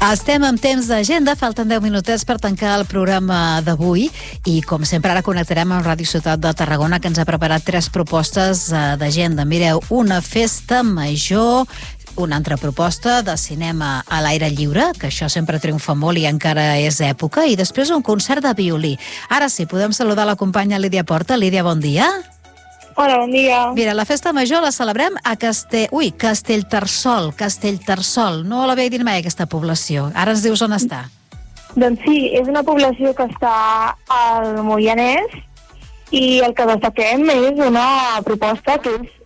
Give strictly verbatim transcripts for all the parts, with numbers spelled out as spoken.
Estem en temps d'agenda, falten deu minutets per tancar el programa d'avui i, com sempre, ara connectarem amb Ràdio Ciutat de Tarragona, que ens ha preparat tres propostes d'agenda. Mireu, una festa major, una altra proposta de cinema a l'aire lliure, que això sempre triomfa molt i encara és època, i després un concert de violí. Ara sí, podem saludar la companya Lídia Porta. Lídia, bon dia. Hola, bon dia. Mira, la festa major la celebrem a Castell... Ui, Castellterçol, Castellterçol. No l'havia dit mai, aquesta població. Ara ens dius on està. Doncs sí, és una població que està al Moianès i el que destaquem és una proposta que és...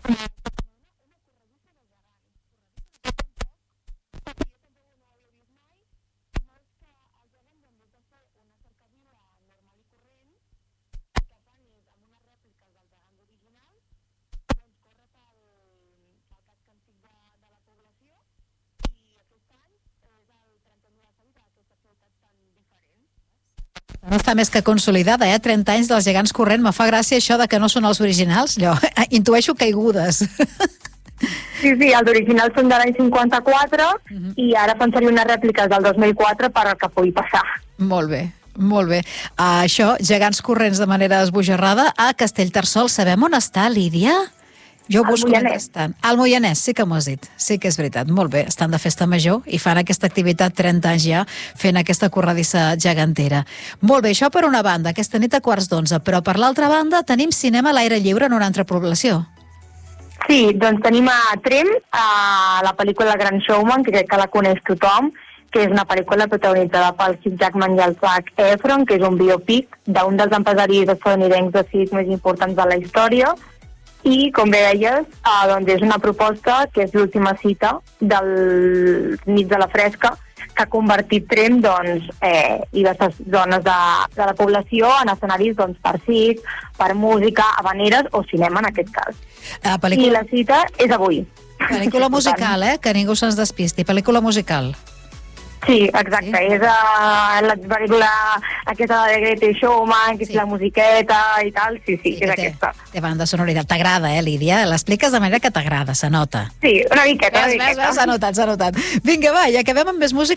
No està més que consolidada, eh? trenta anys dels gegants corrent. Me fa gràcia això de que no són els originals. Jo intueixo caigudes. Sí, sí, els originals són de l'any cinquanta-quatre uh-huh. i ara fan servir unes rèpliques del dos mil quatre per al que pugui passar. Molt bé, molt bé. Uh, això, gegants corrents de manera esbojarrada a Castellterçol. Sabem on està, Lídia? Jo ho busco mentrestant. Al Moianès, sí que m'ho has dit. Sí que és veritat. Molt bé, estan de festa major i fan aquesta activitat trenta anys ja, fent aquesta corredissa gegantera. Molt bé, això per una banda, aquesta nit a quarts d'onze, però per l'altra banda tenim cinema a l'aire lliure en una altra població. Sí, doncs tenim a Tremp, a la pel·lícula Gran Showman, que crec que la coneix tothom, que és una pel·lícula protagonitzada pel Hugh Jackman i el Zac Efron, que és un biopic d'un dels empresaris estadounidencs de sis més importants de la història. I, com bé deies, eh, doncs és una proposta que és l'última cita del Nit de la Fresca, que ha convertit Tremp doncs, eh, diverses zones de, de la població en escenaris doncs, per circ, per música, habaneres o cinema, en aquest cas. Uh, pel·lícula... I la cita és avui. Pel·lícula musical, eh? Que ningú se'ns despisti. Pel·lícula musical. Sí, exacte. Sí. És uh, la pel·lícula aquesta de Greatest Showman, que sí. És la musiqueta i tal. Sí, sí, sí és té, aquesta. Té banda sonoritat. T'agrada, eh, Lídia? L'expliques de manera que t'agrada, se nota. Sí, una miqueta, una ves, miqueta. Ves, ves, s'ha notat, s'ha notat. Vinga, va, i acabem amb més música.